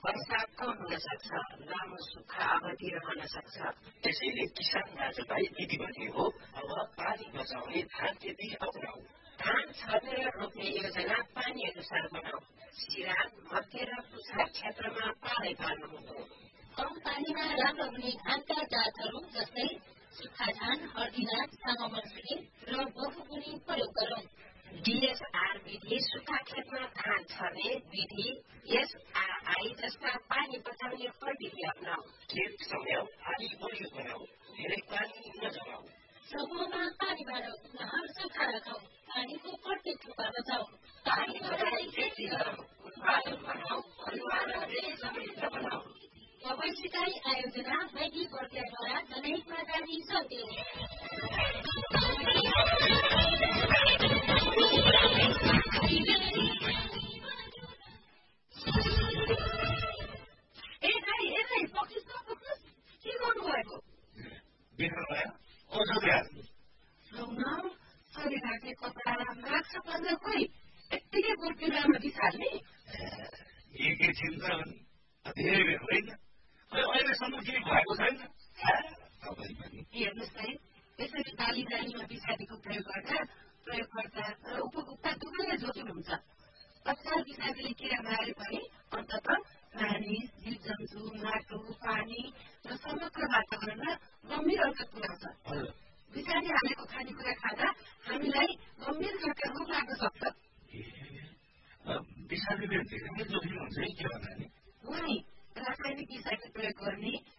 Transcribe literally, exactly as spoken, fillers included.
वर्षा कम हुन सक्छ, लामो सुक्खा अवधि रहन सक्छ। त्यसैले किसान दाजुभाइ दिदीबहिनी हो, अब पानी बचाउने धान खेती अपनाऊ। धान छर्ने र रोप्ने योजना पानी अनुसार बनाऊ। सिरान, मध्य र पुछार क्षेत्रमा पारै पार्नु हुँदो। कम पानीमा राम्रो हुने धानका जातहरू जस्तै सुक्खा धान, हर्दी धान, साममर्सी र बहुगुणी प्रयोग गरौं। डीएसआर विधि सुक्खा खेतमा धान छर्ने विधि, एसआरआई जस्ता पानी बचाउने प्रविधि अपनाऊ। खेत समय आदि बलियो बनाऊ, धेरै पानी नजमाऊ। समूहमा पानी बाँडौं, नहर सफा राखौं, पानीको प्रत्येक थोपा बचाऊ। पानी बचाई खेती गरौं, उत्पादन बढाऊ, परिवार र देश समृद्ध बनाऊ। सबै सिकाइ आयोजना मैत्री प्रक्रियाद्वारा जनहितमा जारी सौदेऊ। ए दाइ, ए दाइ, पक्सिस नपक्सिस, के गर्नुभएको? बिहामा औषधि हाल्नु। सुनौ, शरीर ढाक्ने कपडा, मास्क पन्जा खोइ यत्तिकै गोर्पिँदामा बिसाल्ने? एकैछिन त धेरै बेर होइन, अहिलेसम्म केही भएको छैन। हेर्नुहोस् है, यसरी बाली बालीमा विषादीको प्रयोग गर्दा प्रयोगकर्ता र उपभोक्ता दुवैले जोखिम हुन्छ। तत्काल विषादीले किरा मारे पनि अन्तत मानिस, जीव जन्तु, माटो, पानी र समग्र वातावरणमा गम्भीर असर पुर्याउँछ। विषादी हालेको खानेकुरा खाँदा हामीलाई गम्भीर खालका रोग लाग्न सक्छ। विषादीले धेरै जोखिम हुन्छ है, के भन्नाले? उनी रासायनिक विषादी प्रयोग गर्ने